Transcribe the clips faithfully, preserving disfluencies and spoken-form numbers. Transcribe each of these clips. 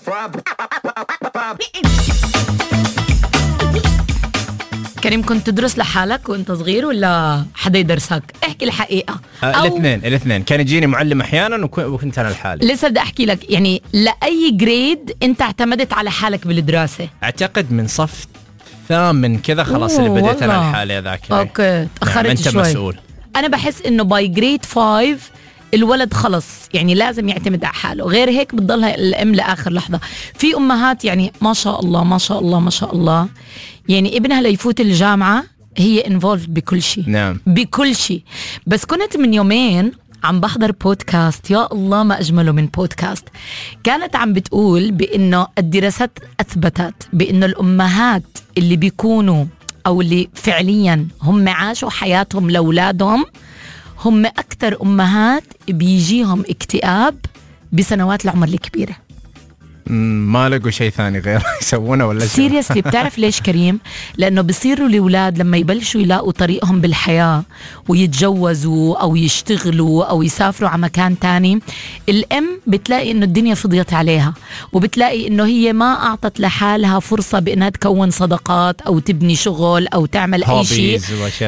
كريم، كنت تدرس لحالك وانت صغير ولا حدا يدرسك؟ احكي الحقيقة. آه الاثنين الاثنين كان يجيني معلم احيانا وكنت انا لحالي. لسه بدي احكي لك، يعني لاي جريد انت اعتمدت على حالك بالدراسة؟ اعتقد من صف ثامن كذا خلاص اللي بديت انا لحالي ذاك. اوكي تاخرت يعني شوي. مسؤول. انا بحس انه باي جريد فايف الولد خلص يعني لازم يعتمد على حاله، غير هيك بتضلها الام لاخر لحظه. في امهات يعني ما شاء الله ما شاء الله ما شاء الله، يعني ابنها ليفوت الجامعه هي انفولد بكل شيء. نعم بكل شيء. بس كنت من يومين عم بحضر بودكاست، يا الله ما أجمله من بودكاست، كانت عم بتقول بأنه الدراسات أثبتت بأنه الأمهات اللي بيكونوا أو اللي فعليا هم عاشوا حياتهم لأولادهم هم أكتر أمهات بيجيهم اكتئاب بسنوات العمر الكبيرة. ما لقوا شيء ثاني غير يسوونه ولا شيء. سيريسلي بتعرف ليش كريم؟ لأنه بيصيروا الأولاد لما يبلشوا يلاقوا طريقهم بالحياة ويتجوزوا أو يشتغلوا أو يسافروا على مكان تاني، الأم بتلاقي إنه الدنيا فضيت عليها، وبتلاقي إنه هي ما أعطت لحالها فرصة بإنها تكون صداقات أو تبني شغل أو تعمل أي شيء،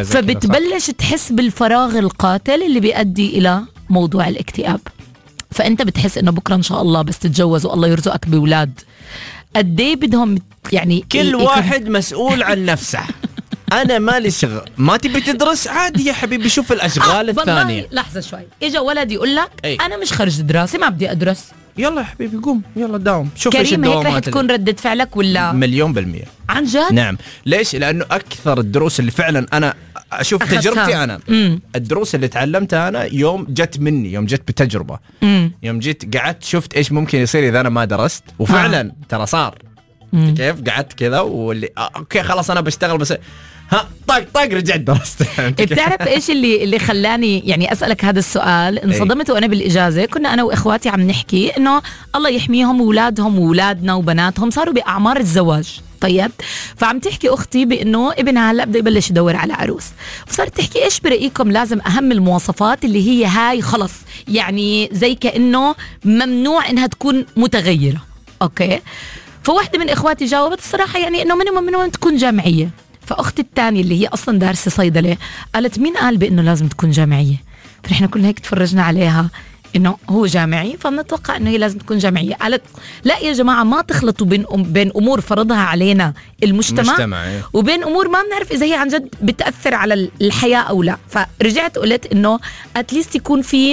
فبتبلش تحس بالفراغ القاتل اللي بيؤدي إلى موضوع الاكتئاب. فأنت بتحس إنه بكرة إن شاء الله بس تتجوز والله يرزقك بأولاد، قديه بدهم يعني كل واحد مسؤول عن نفسه. أنا مالي شغل، ما تبي تدرس عادي يا حبيبي، شوف الأشغال آه الثانية. لحظة شوي، إجا ولد يقول لك أي. أنا مش خرج دراسة ما بدي أدرس. يلا يا حبيبي قوم يلا داوم. شوف ايش الدوامات. كريم، هيك رح تكون ردة فعلك ولا؟ مليون بالمية. عن جد؟ نعم. ليش؟ لأنه أكثر الدروس اللي فعلا أنا أشوف تجربتي أنا مم. الدروس اللي تعلمتها أنا يوم جت مني، يوم جت بتجربة مم. يوم جيت قعدت شفت إيش ممكن يصير إذا أنا ما درست، وفعلا آه. ترى صار مم. كيف قعدت كذا واللي آه أوكي خلاص أنا بشتغل بس ها طاق طاق رجعت درست. بتعرف ايش اللي اللي خلاني يعني اسالك هذا السؤال؟ انصدمت وانا بالاجازه، كنا انا واخواتي عم نحكي انه الله يحميهم واولادهم واولادنا وبناتهم صاروا باعمار الزواج. طيب فعم تحكي اختي بانه ابنها هلا بده يبلش يدور على عروس، فصارت تحكي ايش برايكم لازم اهم المواصفات اللي هي هاي خلص يعني زي كانه ممنوع انها تكون متغيره. اوكي فواحده من اخواتي جاوبت الصراحه يعني انه منهم منهم تكون جامعيه. فأختي الثانية اللي هي أصلا دارسة صيدلة قالت مين قال بأنه لازم تكون جامعية؟ فنحن كلنا هيك تفرجنا عليها إنه هو جامعي فبنتوقع إنه هي لازم تكون جامعية. قالت لا يا جماعة ما تخلطوا بين أم بين أمور فرضها علينا المجتمع مجتمع. وبين أمور ما بنعرف إذا هي عن جد بتأثر على الحياة أو لا. فرجعت قلت إنه أتليست يكون في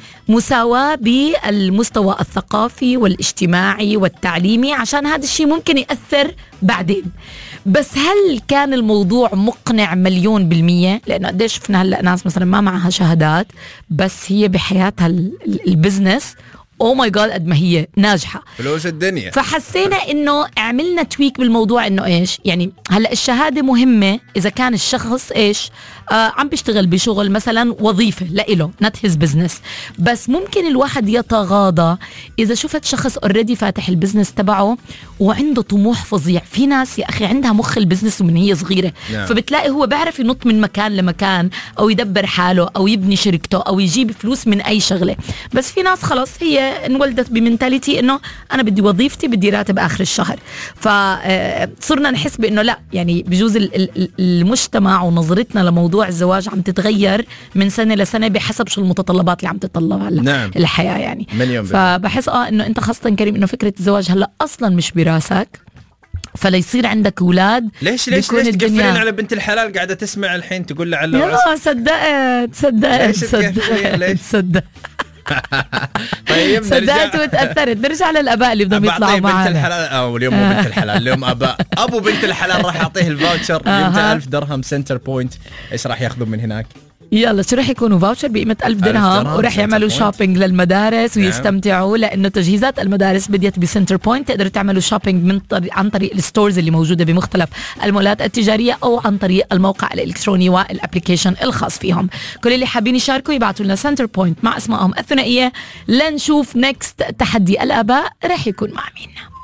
مساواة بالمستوى الثقافي والاجتماعي والتعليمي، عشان هذا الشيء ممكن يأثر بعدين. بس هل كان الموضوع مقنع مليون بالمية؟ لأنه قديش شفنا هلأ ناس مثلا ما معها شهادات بس هي بحياتها البزنس او ماي جاد قد ما هي ناجحه، فلوس الدنيا. فحسينا انه عملنا تويك بالموضوع انه ايش يعني هلا الشهاده مهمه اذا كان الشخص ايش آه عم بيشتغل بشغل مثلا وظيفه لإله نت هيز بزنس، بس ممكن الواحد يتغاضى اذا شفت شخص اوريدي فاتح البزنس تبعه وعنده طموح فظيع. في ناس يا اخي عندها مخ البزنس ومن هي صغيره نعم. فبتلاقي هو بيعرف ينط من مكان لمكان او يدبر حاله او يبني شركته او يجيب فلوس من اي شغله. بس في ناس خلاص هي انولدت بمنتاليتي انه انا بدي وظيفتي بدي راتب اخر الشهر، فصرنا نحس بانه لا يعني بجوز المجتمع ونظرتنا لموضوع الزواج عم تتغير من سنه لسنه بحسب شو المتطلبات اللي عم تتطلبها نعم. الحياه يعني. فبحس اه انه انت خاصه كريم انه فكره الزواج هلا اصلا مش براسك، فليصير عندك اولاد. ليش ليش ليش تقفلين على بنت الحلال قاعده تسمع الحين تقول له على يلا صدقت صدقت صدقت صدقت طيب صدقت وتأثرت. نرجع للآباء اللي بدهم يطلعوا معنا. بنت الحلال أو اليوم مو بنت الحلال اليوم أباء أبو بنت الحلال راح أعطيه الفاوتشر قيمته ألف درهم سنتر بوينت. إيش راح ياخذوا من هناك؟ يلا شو رح يكونوا فاوتشر بقيمة ألف درهم ورح يعملوا شوبينج للمدارس ويستمتعوا نعم. لأنه تجهيزات المدارس بديت بسنتر بوينت. تقدروا تعملوا شوبينج من طريق عن طريق الستورز اللي موجودة بمختلف المولات التجارية أو عن طريق الموقع الإلكتروني والأبليكيشن الخاص فيهم. كل اللي حابين يشاركوا يبعتوا لنا سنتر بوينت مع اسمائهم الثنائية لنشوف نيكست تحدي الآباء رح يكون مع مين.